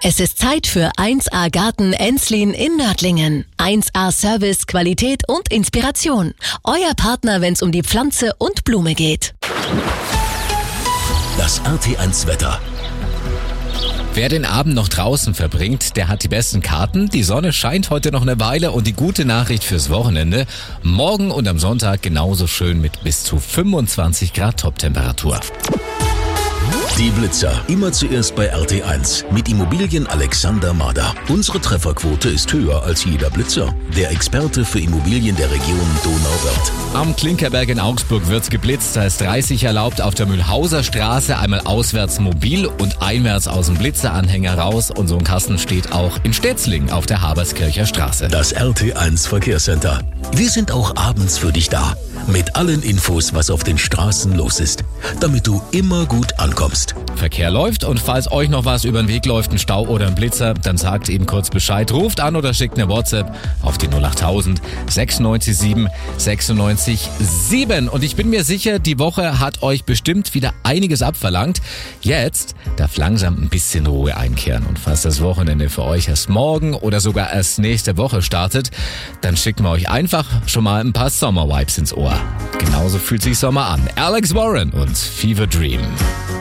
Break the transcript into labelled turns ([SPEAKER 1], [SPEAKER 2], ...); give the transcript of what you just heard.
[SPEAKER 1] Es ist Zeit für 1A Garten Enslin in Nördlingen. 1A Service, Qualität und Inspiration. Euer Partner, wenn es um die Pflanze und Blume geht.
[SPEAKER 2] Das RT1 Wetter.
[SPEAKER 3] Wer den Abend noch draußen verbringt, der hat die besten Karten. Die Sonne scheint heute noch eine Weile und die gute Nachricht fürs Wochenende: morgen und am Sonntag genauso schön mit bis zu 25 Grad Toptemperatur.
[SPEAKER 2] Die Blitzer, immer zuerst bei RT1 mit Immobilien Alexander Mader. Unsere Trefferquote ist höher als jeder Blitzer. Der Experte für Immobilien der Region Donauwörth.
[SPEAKER 3] Am Klinkerberg in Augsburg wird's geblitzt. Da ist 30 erlaubt, auf der Mühlhauser Straße einmal auswärts mobil und einwärts aus dem Blitzeranhänger raus. Und so ein Kasten steht auch in Stetzling auf der Haberskircher Straße.
[SPEAKER 2] Das RT1 Verkehrscenter. Wir sind auch abends für dich da. Mit allen Infos, was auf den Straßen los ist, damit du immer gut ankommst.
[SPEAKER 3] Verkehr läuft und falls euch noch was über den Weg läuft, ein Stau oder ein Blitzer, dann sagt eben kurz Bescheid, ruft an oder schickt eine WhatsApp auf die 08000 96 7 96 7. Und ich bin mir sicher, die Woche hat euch bestimmt wieder einiges abverlangt. Jetzt darf langsam ein bisschen Ruhe einkehren. Und falls das Wochenende für euch erst morgen oder sogar erst nächste Woche startet, dann schicken wir euch einfach schon mal ein paar Sommer-Vibes ins Ohr. Genauso fühlt sich Sommer an. Alex Warren und Fever Dream.